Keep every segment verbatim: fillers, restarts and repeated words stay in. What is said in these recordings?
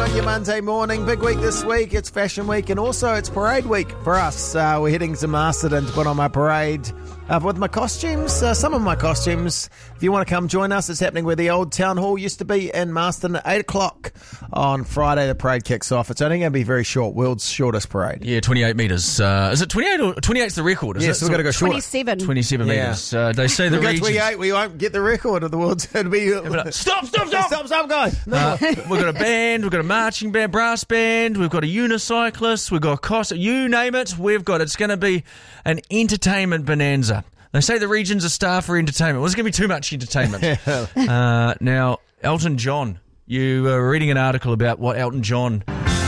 on your Monday morning. Big week this week. It's Fashion Week and also it's Parade Week for us. Uh, we're heading to Masterton to put on my parade uh, with my costumes. Uh, some of my costumes. If you want to come join us, it's happening where the old town hall used to be in Masterton at eight o'clock on Friday. The parade kicks off. It's only going to be very short. World's shortest parade. Yeah, twenty-eight metres. Uh, is it twenty-eight or twenty-eight's the record? Is yes, it? we've got to go shorter. twenty-seven. twenty-seven Yeah. metres. Uh, they say the We'll go regions... twenty-eight. We won't get the record of the world's. It'll be. Stop, stop, stop! Stop, stop, guys. No. Uh, we've got a band, we've got a marching band, brass band, we've got a unicyclist, we've got a cost, you name it, we've got. It's going to be an entertainment bonanza. They say the regions are starved for entertainment. Well, it's going to be too much entertainment. uh, now, Elton John, you were reading an article about what Elton John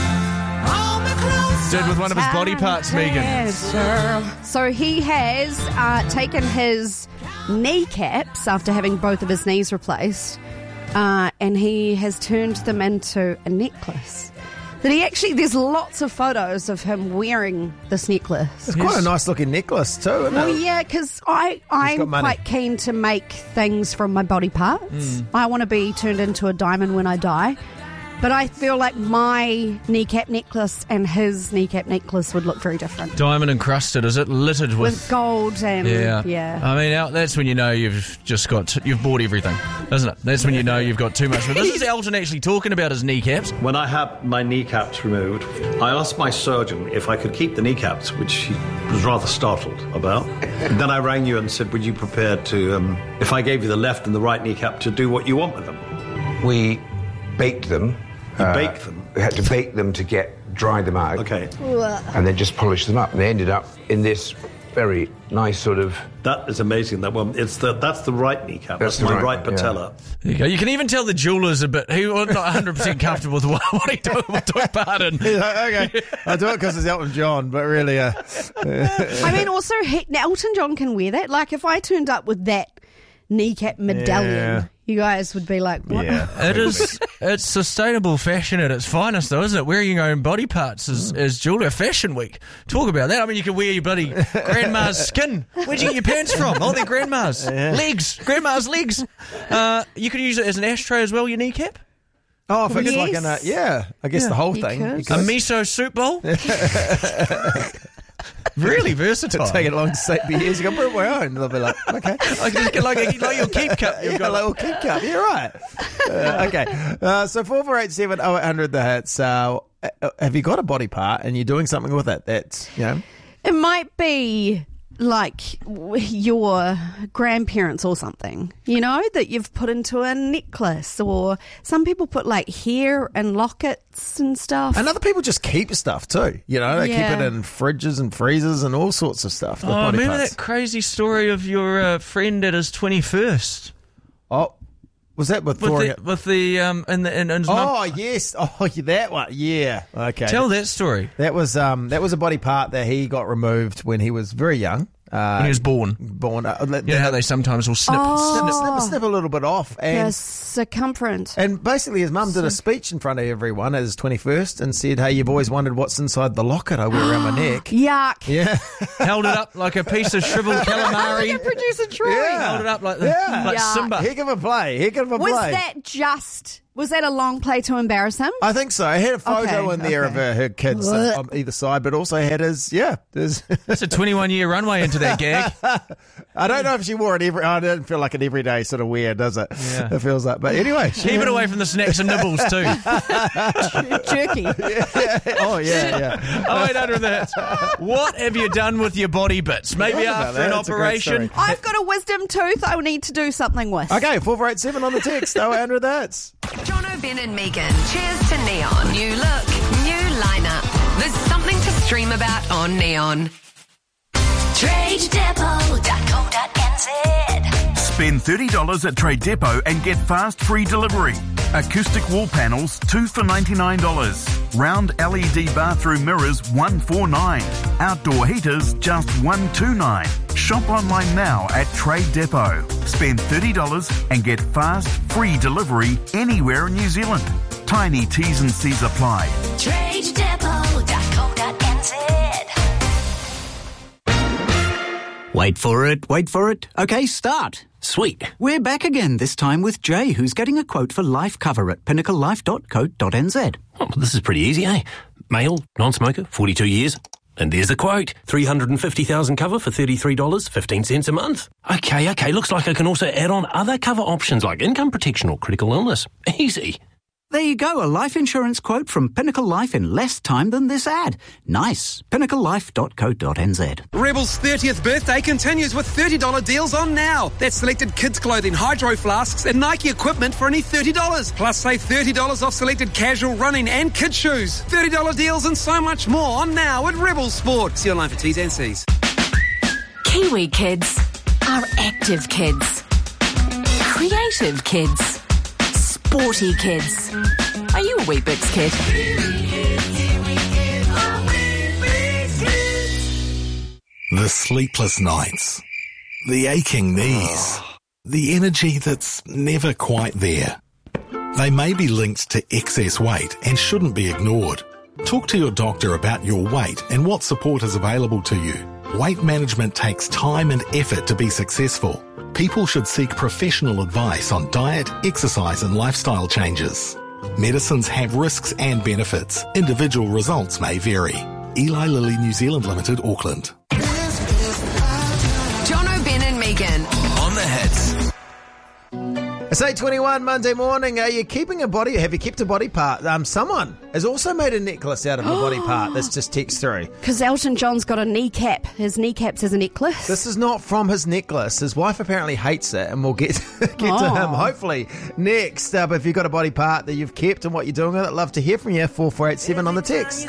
did with one of his body parts, Megan. So he has uh, taken his kneecaps after having both of his knees replaced, uh, and he has turned them into a necklace. That he actually, there's lots of photos of him wearing this necklace. It's quite a nice looking necklace too, isn't Well, it? yeah, because I got I'm money. quite keen to make things from my body parts. Mm. I want to be turned into a diamond when I die. But I feel like my kneecap necklace and his kneecap necklace would look very different. Diamond encrusted, is it? Littered with... With gold and... Yeah. yeah. I mean, now, that's when you know you've just got... You've bought everything, isn't it? That's when you know you've got too much. But this is Elton actually talking about his kneecaps. When I had my kneecaps removed, I asked my surgeon if I could keep the kneecaps, which he was rather startled about. And then I rang you and said, would you prepared to, um, if I gave you the left and the right kneecap, to do what you want with them? We baked them. You Uh, baked them? We had to bake them to get dry them out. Okay. And then just polish them up. And they ended up in this very nice sort of... That is amazing. That one, it's the that's the right kneecap. That's That's, the my right right, one, yeah. patella. There you go. You can even tell the jeweller's a bit... He was not one hundred percent comfortable with what, what he took, took part in. He's like, okay, I do it because it's Elton John, but really, uh, I mean, also, he, now Elton John can wear that. Like, if I turned up with that kneecap medallion, Yeah. you guys would be like, what? yeah. It is. It's sustainable fashion at its finest, though, isn't it? Wearing your own body parts is, is jewellery. Fashion Week. Talk about that. I mean, you can wear your bloody grandma's skin. Where'd you get your pants from? Oh, they're grandma's. Legs. Grandma's legs. Uh, you could use it as an ashtray as well, your kneecap. Oh, if it's Yes. like an, uh, yeah, I guess the whole you thing. could. You A miso soup bowl. Really versatile. Take it along to Saint Pierre's. You can put it my own. They'll be like, okay. like, like, like, like your keep cup. You've Yeah, got a little keep cup. You're right. Uh, okay. Uh, so four four eight seven oh eight hundred the hits. Uh, have you got a body part and you're doing something with it that's, you know? It might be like your grandparents or something, you know, that you've put into a necklace, or some people put like hair and lockets and stuff. And other people just keep stuff too. You know, they Yeah. keep it in fridges and freezers and all sorts of stuff. with Oh, body remember parts. that crazy story of your uh, friend at his twenty-first? Oh, was that with, With Thor? the, with the, um, and the, and, and his mum- Oh, yes. Oh, yeah, that one. Yeah. Okay. Tell that story. That was um that was a body part that he got removed when he was very young. Uh, When he was born. born. Uh, that- You know how they sometimes will snip, Oh. snip, snip, snip a little bit off, The and circumference. and basically his mum did a speech in front of everyone at his twenty-first and said, "Hey, you've always wondered what's inside the locket I wear around my neck." Yuck. Yeah. held it up like a piece of shriveled calamari. Producer Troy. Yeah. Held it up like, the, Yeah. like Yuck. Simba. Heck of a play. Heck of a Was play. that just, was that a long play to embarrass him? I think so. I had a photo Okay, in there okay. of her, her kids Blech. on either side, but also had his, yeah. His, It's a twenty-one year runway into that gag. I don't know if she wore it every, I didn't feel like an everyday sort of wear, does it? Yeah. It feels like, but anyway. she- Keep it away from the snacks and nibbles too. Jerky. oh, yeah, yeah. Oh, wait, under that. What have you done with your body bits? Maybe about after that. an That's a great operation. story. I've got a wisdom tooth I need to do something with. Okay, four four eight seven on the text. Oh, Andrew, that's. Jono, Ben and Megan. Cheers to Neon. New look, new lineup. There's something to stream about on Neon. trade depot dot co dot n z. Spend thirty dollars at Trade Depot and get fast free delivery. Acoustic wall panels, two for ninety-nine dollars. Round L E D bathroom mirrors, one forty-nine dollars. Outdoor heaters, just one twenty-nine dollars. Shop online now at Trade Depot. Spend thirty dollars and get fast free delivery anywhere in New Zealand. Tiny T's and C's apply. trade depot dot co dot n z. Wait for it, wait for it. Okay, start. Sweet. We're back again, this time with Jay, who's getting a quote for life cover at pinnacle life dot co dot n z. Oh, this is pretty easy, eh? Male, non-smoker, forty-two years. And there's the quote. three hundred fifty thousand cover for thirty-three dollars and fifteen cents a month. Okay, okay, looks like I can also add on other cover options like income protection or critical illness. Easy. There you go, a life insurance quote from Pinnacle Life in less time than this ad. Nice. pinnacle life dot co dot n z. Rebel's thirtieth birthday continues with thirty dollars deals on now. That's selected kids' clothing, hydro flasks and Nike equipment for only thirty dollars. Plus save thirty dollars off selected casual running and kids' shoes. thirty dollars deals and so much more on now at Rebel Sport. See online for T's and C's. Kiwi kids are active kids. Creative kids. Sporty kids. Are you a Weet-Bix kid? The sleepless nights. The aching knees. The energy that's never quite there. They may be linked to excess weight and shouldn't be ignored. Talk to your doctor about your weight and what support is available to you. Weight management takes time and effort to be successful. People should seek professional advice on diet, exercise and lifestyle changes. Medicines have risks and benefits. Individual results may vary. Eli Lilly New Zealand Limited, Auckland. Jono, Ben and Megan. On the hits. It's eight twenty-one Monday morning. Are you keeping a body? Have you kept a body part? Um, someone has also made a necklace out of a body part. That's just text through. Because Elton John's got a kneecap. His kneecaps as a necklace. This is not from his necklace. His wife apparently hates it, and we'll get get Oh. to him hopefully next. Uh, but if you've got a body part that you've kept and what you're doing with it, love to hear from you. four four eight seven on the text.